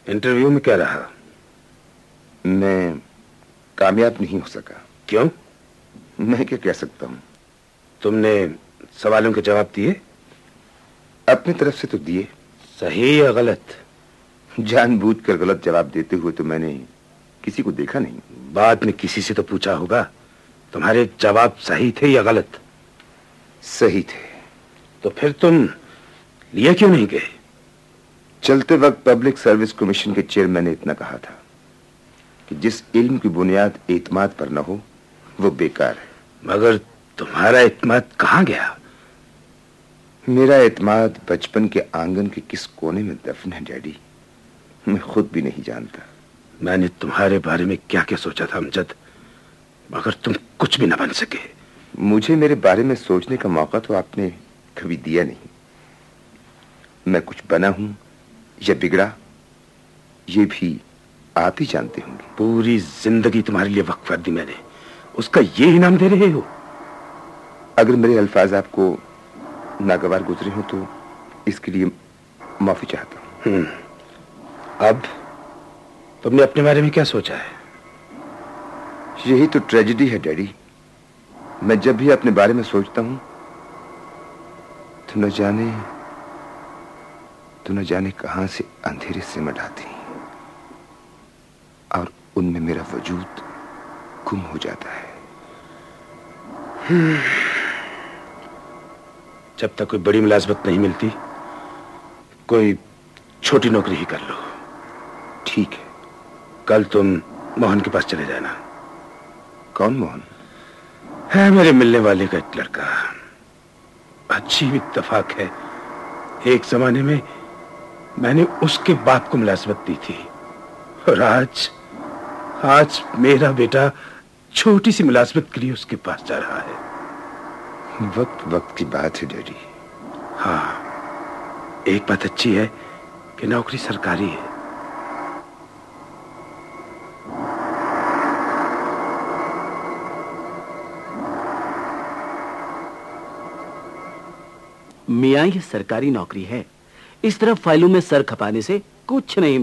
Interview में क्या रहा? मैं कामयाब नहीं हो सका। क्यों? मैं क्या कह सकता हूँ। तुमने सवालों के जवाब दिए? अपनी तरफ से तो दिए। सही या गलत? जानबूझकर गलत जवाब देते हुए तो मैंने किसी को देखा नहीं। बाद में किसी से तो पूछा होगा, तुम्हारे जवाब सही थे या गलत? सही थे। तो फिर तुम लिए क्यों नहीं गए? चलते वक्त पब्लिक सर्विस कमीशन के चेयरमैन ने इतना कहा था कि जिस इल्म की बुनियाद एतमाद पर न हो वो बेकार है। मगर तुम्हारा एतमाद कहाँ गया? मेरा एतमाद बचपन के आंगन के किस कोने में दफन है डैडी, मैं खुद भी नहीं जानता। मैंने तुम्हारे बारे में क्या क्या सोचा था अमजद, मगर तुम कुछ भी न बन सके। मुझे मेरे बारे में सोचने का मौका तो आपने कभी दिया नहीं। मैं कुछ बना हूं या बिगड़ा ये भी आप ही जानते होंगे। पूरी जिंदगी तुम्हारे लिए वक्फ कर दी मैंने, उसका ये इनाम दे रहे हो? अगर मेरे अल्फाज आपको नागवार गुजरे हो तो इसके लिए माफी चाहता हूं। अब तुमने अपने बारे में क्या सोचा है? यही तो ट्रेजेडी है डैडी। मैं जब भी अपने बारे में सोचता हूं तो न जाने कहां से अंधेरे सिमट आती और उनमें मेरा वजूद गुम हो जाता है। जब तक कोई बड़ी मुलाजमत नहीं मिलती, कोई छोटी नौकरी ही कर लो। ठीक है। कल तुम मोहन के पास चले जाना। कौन मोहन? है मेरे मिलने वाले का एक लड़का। अजीब इत्तेफाक है, एक जमाने में मैंने उसके बाप को मुलाजमत दी थी और आज मेरा बेटा छोटी सी मुलाजमत के लिए उसके पास जा रहा है। वक्त की बात है डैडी। हाँ, एक बात अच्छी है कि नौकरी सरकारी है। मियां ये सरकारी नौकरी है, इस तरह फाइलों में सर खपाने से कुछ नहीं